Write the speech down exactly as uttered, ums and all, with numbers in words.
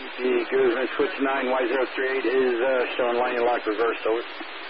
The Guzman switch nine Y zero three eight is uh, showing line lock reversed, over.